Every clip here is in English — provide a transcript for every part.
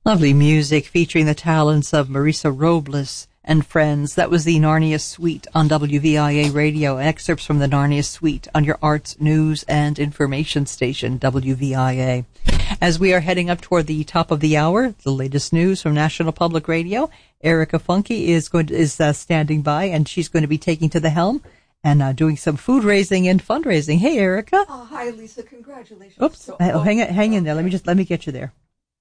Lovely music featuring the talents of Marisa Robles and friends. That was the Narnia Suite on WVIA Radio. Excerpts from the Narnia Suite on your arts, news, and information station, WVIA. As we are heading up toward the top of the hour, the latest news from National Public Radio. Erica Funke is standing by, and she's going to be taking to the helm and doing some food raising and fundraising. Hey, Erica. Oh, hi, Lisa. Congratulations. Oops. Hang in there. Let me get you there.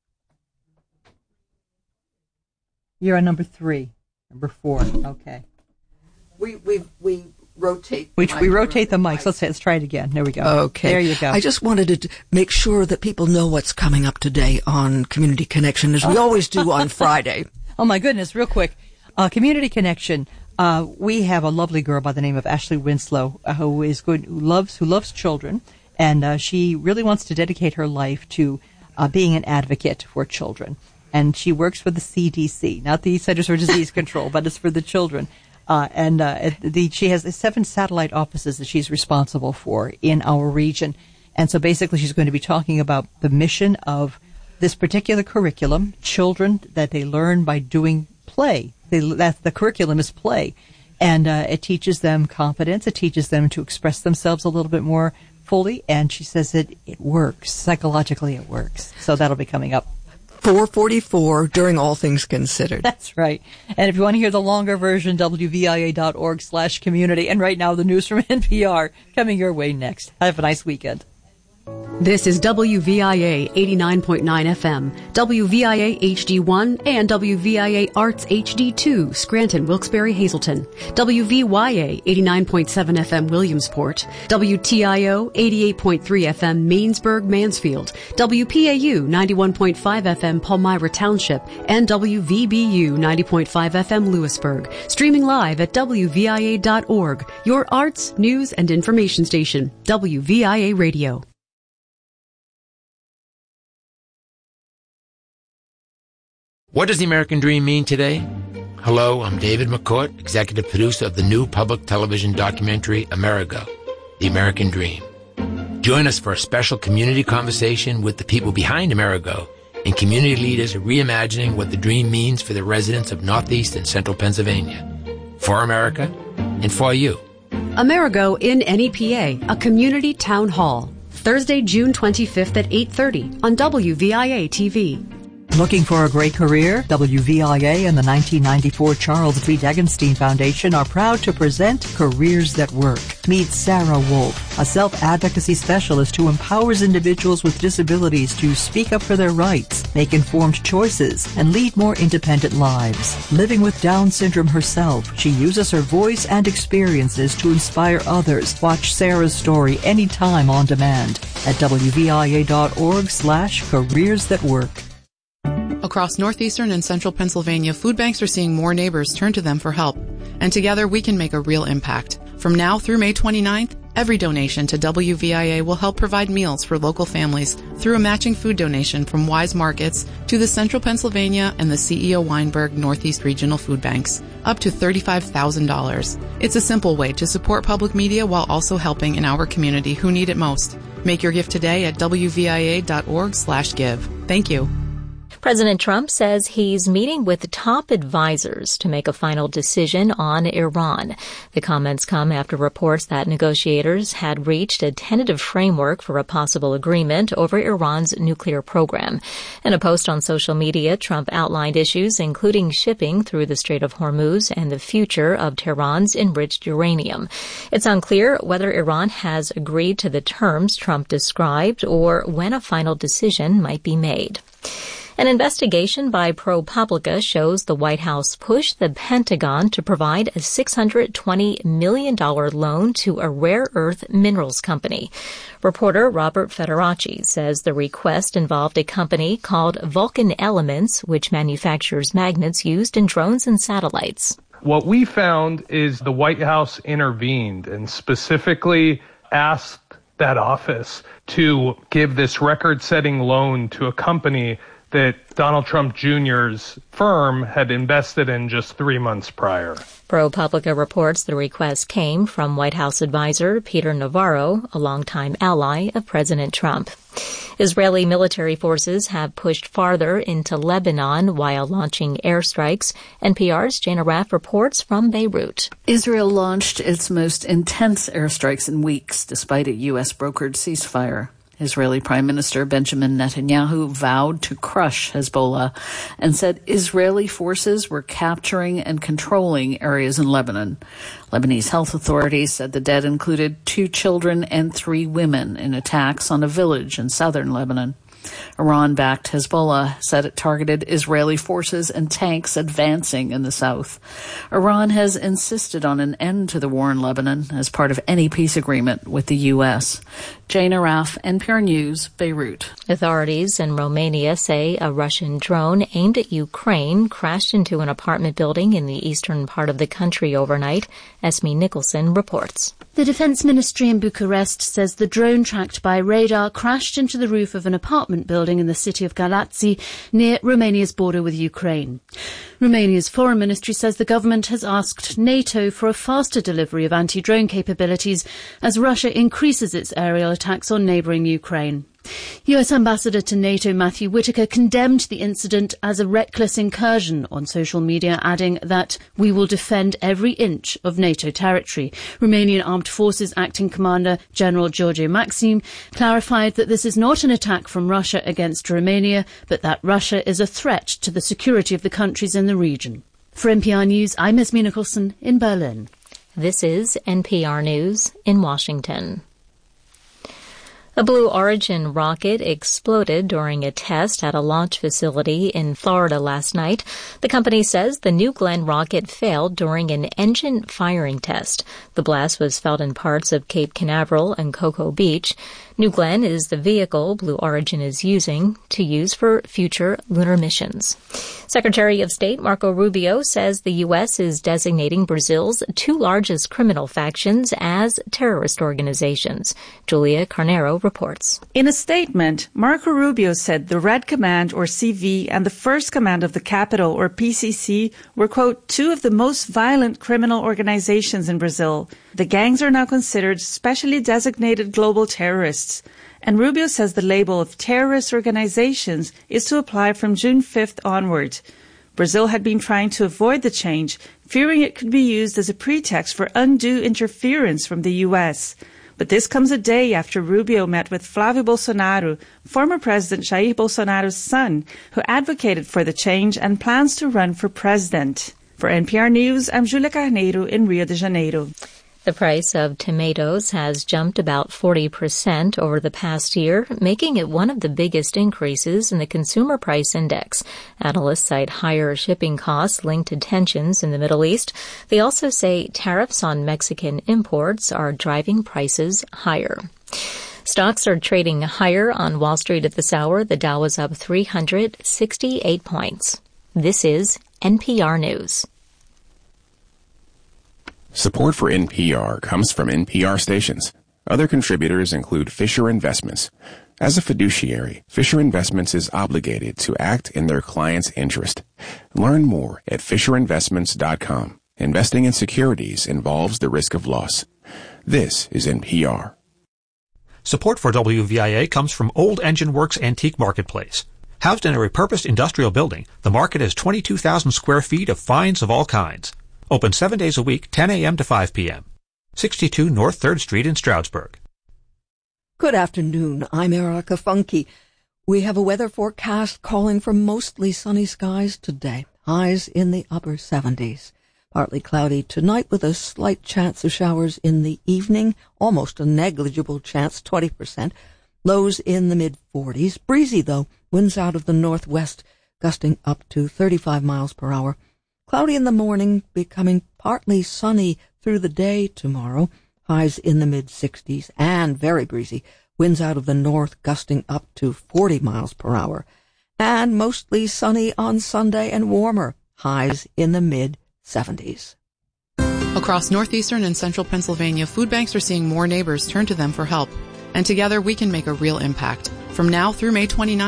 You're on number 3. Number 4. Okay. We rotate. We rotate the mics. Let's try it again. There we go. Okay. There you go. I just wanted to make sure that people know what's coming up today on Community Connection, as we always do on Friday. Oh my goodness! Real quick, Community Connection. We have a lovely girl by the name of Ashley Winslow who loves children, and she really wants to dedicate her life to being an advocate for children. And she works for the CDC, not the Centers for Disease Control, but it's for the children. She has 7 satellite offices that she's responsible for in our region. And so basically she's going to be talking about the mission of this particular curriculum, children that they learn by doing play. The curriculum is play. And it teaches them confidence. It teaches them to express themselves a little bit more fully. And she says that it works. Psychologically, it works. So that'll be coming up. 4:44 during All Things Considered. That's right. And if you want to hear the longer version, WVIA.org/community. And right now, the news from NPR coming your way next. Have a nice weekend. This is WVIA 89.9 FM, WVIA HD1, and WVIA Arts HD2, Scranton, Wilkes-Barre, Hazleton, WVYA 89.7 FM, Williamsport, WTIO 88.3 FM, Mainsburg, Mansfield, WPAU 91.5 FM, Palmyra Township, and WVBU 90.5 FM, Lewisburg. Streaming live at WVIA.org, your arts, news, and information station, WVIA Radio. What does the American Dream mean today? Hello, I'm David McCourt, executive producer of the new public television documentary, Amerigo, The American Dream. Join us for a special community conversation with the people behind Amerigo and community leaders reimagining what the dream means for the residents of Northeast and Central Pennsylvania. For America and for you. Amerigo in NEPA, a community town hall. Thursday, June 25th at 8:30 on WVIA TV. Looking for a great career? WVIA and the 1994 Charles B. Degenstein Foundation are proud to present Careers That Work. Meet Sarah Wolf, a self-advocacy specialist who empowers individuals with disabilities to speak up for their rights, make informed choices, and lead more independent lives. Living with Down syndrome herself, she uses her voice and experiences to inspire others. Watch Sarah's story anytime on demand at WVIA.org/Careers That Work. Across northeastern and central Pennsylvania, food banks are seeing more neighbors turn to them for help. And together we can make a real impact. From now through May 29th, every donation to WVIA will help provide meals for local families through a matching food donation from Wise Markets to the Central Pennsylvania and the CEO Weinberg Northeast Regional Food Banks, up to $35,000. It's a simple way to support public media while also helping in our community who need it most. Make your gift today at WVIA.org/give. Thank you. President Trump says he's meeting with top advisors to make a final decision on Iran. The comments come after reports that negotiators had reached a tentative framework for a possible agreement over Iran's nuclear program. In a post on social media, Trump outlined issues including shipping through the Strait of Hormuz and the future of Tehran's enriched uranium. It's unclear whether Iran has agreed to the terms Trump described or when a final decision might be made. An investigation by ProPublica shows the White House pushed the Pentagon to provide a $620 million loan to a rare earth minerals company. Reporter Robert Federacci says the request involved a company called Vulcan Elements, which manufactures magnets used in drones and satellites. What we found is the White House intervened and specifically asked that office to give this record-setting loan to a company that Donald Trump Jr.'s firm had invested in just 3 months prior. ProPublica reports the request came from White House advisor Peter Navarro, a longtime ally of President Trump. Israeli military forces have pushed farther into Lebanon while launching airstrikes. NPR's Jana Raff reports from Beirut. Israel launched its most intense airstrikes in weeks, despite a U.S.-brokered ceasefire. Israeli Prime Minister Benjamin Netanyahu vowed to crush Hezbollah and said Israeli forces were capturing and controlling areas in Lebanon. Lebanese health authorities said the dead included 2 children and 3 women in attacks on a village in southern Lebanon. Iran-backed Hezbollah said it targeted Israeli forces and tanks advancing in the south. Iran has insisted on an end to the war in Lebanon as part of any peace agreement with the U.S. Jana Raff, NPR News, Beirut. Authorities in Romania say a Russian drone aimed at Ukraine crashed into an apartment building in the eastern part of the country overnight. Esme Nicholson reports. The Defense Ministry in Bucharest says the drone tracked by radar crashed into the roof of an apartment building in the city of Galați near Romania's border with Ukraine. Romania's foreign ministry says the government has asked NATO for a faster delivery of anti-drone capabilities as Russia increases its aerial attacks on neighbouring Ukraine. US Ambassador to NATO Matthew Whitaker condemned the incident as a reckless incursion on social media, adding that we will defend every inch of NATO territory. Romanian Armed Forces Acting Commander General George Maxim clarified that this is not an attack from Russia against Romania, but that Russia is a threat to the security of the countries in the region. For NPR News, I'm Esme Nicholson in Berlin. This is NPR News in Washington. A Blue Origin rocket exploded during a test at a launch facility in Florida last night. The company says the New Glenn rocket failed during an engine firing test. The blast was felt in parts of Cape Canaveral and Cocoa Beach. New Glenn is the vehicle Blue Origin is using to use for future lunar missions. Secretary of State Marco Rubio says the U.S. is designating Brazil's 2 largest criminal factions as terrorist organizations. Julia Carnero reports. In a statement, Marco Rubio said the Red Command, or CV, and the First Command of the Capital, or PCC, were, quote, 2 of the most violent criminal organizations in Brazil. The gangs are now considered specially designated global terrorists. And Rubio says the label of terrorist organizations is to apply from June 5th onward. Brazil had been trying to avoid the change, fearing it could be used as a pretext for undue interference from the U.S. But this comes a day after Rubio met with Flávio Bolsonaro, former President Jair Bolsonaro's son, who advocated for the change and plans to run for president. For NPR News, I'm Julia Carneiro in Rio de Janeiro. The price of tomatoes has jumped about 40% over the past year, making it one of the biggest increases in the Consumer Price Index. Analysts cite higher shipping costs linked to tensions in the Middle East. They also say tariffs on Mexican imports are driving prices higher. Stocks are trading higher on Wall Street at this hour. The Dow is up 368 points. This is NPR News. Support for NPR comes from NPR stations. Other contributors include Fisher Investments. As a fiduciary, Fisher Investments is obligated to act in their client's interest. Learn more at FisherInvestments.com. Investing in securities involves the risk of loss. This is NPR. Support for WVIA comes from Old Engine Works Antique Marketplace. Housed in a repurposed industrial building, the market has 22,000 square feet of finds of all kinds. Open 7 days a week, 10 a.m. to 5 p.m. 62 North 3rd Street in Stroudsburg. Good afternoon. I'm Erica Funke. We have a weather forecast calling for mostly sunny skies today. Highs in the upper 70s. Partly cloudy tonight with a slight chance of showers in the evening. Almost a negligible chance, 20%. Lows in the mid-40s. Breezy, though. Winds out of the northwest, gusting up to 35 miles per hour. Cloudy in the morning, becoming partly sunny through the day tomorrow. Highs in the mid-60s and very breezy. Winds out of the north gusting up to 40 miles per hour. And mostly sunny on Sunday and warmer. Highs in the mid-70s. Across northeastern and central Pennsylvania, food banks are seeing more neighbors turn to them for help. And together we can make a real impact. From now through May 29th,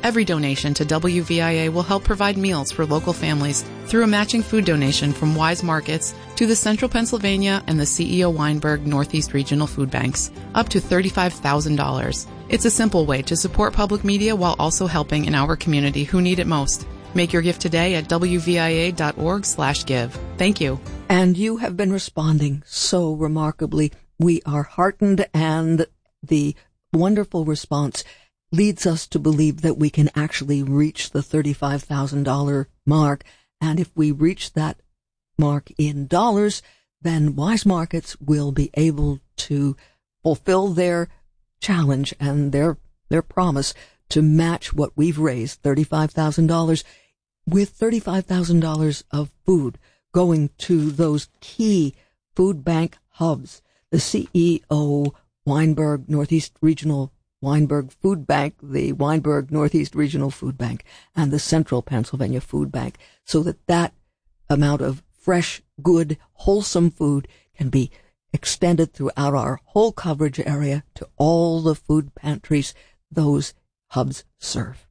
Every donation to WVIA will help provide meals for local families through a matching food donation from Wise Markets to the Central Pennsylvania and the CEO Weinberg Northeast Regional Food Banks, up to $35,000. It's a simple way to support public media while also helping in our community who need it most. Make your gift today at wvia.org/give. Thank you. And you have been responding so remarkably. We are heartened, and the wonderful response leads us to believe that we can actually reach the $35,000 mark. And if we reach that mark in dollars, then Wise Markets will be able to fulfill their challenge and their promise to match what we've raised, $35,000, with $35,000 of food going to those key food bank hubs. The CEO Weinberg Northeast Regional Weinberg Food Bank, the Weinberg Northeast Regional Food Bank, and the Central Pennsylvania Food Bank, so that amount of fresh, good, wholesome food can be extended throughout our whole coverage area to all the food pantries those hubs serve.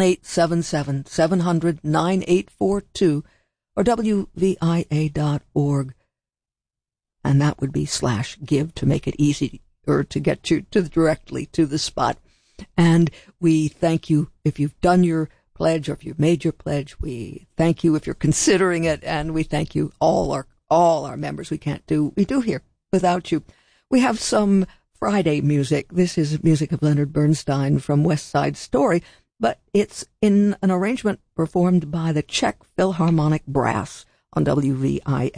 1-877-700-9842 or WVIA.org. And that would be /give to make it easy or to get you directly to the spot. And we thank you if you've done your pledge or if you've made your pledge. We thank you if you're considering it, and we thank you all our members. We do here without you. We have some Friday music. This is music of Leonard Bernstein from West Side Story, but it's in an arrangement performed by the Czech Philharmonic Brass on WVIA